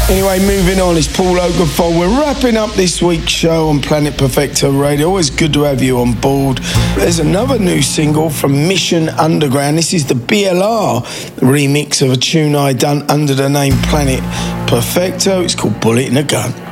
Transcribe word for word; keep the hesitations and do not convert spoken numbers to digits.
Anyway, moving on, it's Paul Oakenfold. We're wrapping up this week's show on Planet Perfecto Radio. Always good to have you on board. There's another new single from Mission Underground. This is the B L R remix of a tune I done under the name Planet Perfecto. It's called Bullet in a Gun.